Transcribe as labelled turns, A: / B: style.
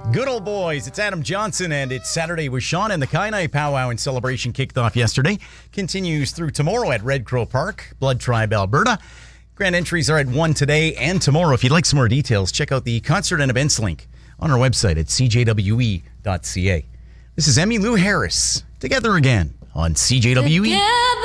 A: Good old boys, it's Adam Johnson, and it's Saturday with Sean, and the Kainai Powwow and celebration kicked off yesterday. Continues through tomorrow at Red Crow Park, Blood Tribe, Alberta. Grand entries are at 1 today and tomorrow. If you'd like some more details, check out the concert and events link on our website at cjwe.ca. This is Emmylou Harris, Together Again on CJWE.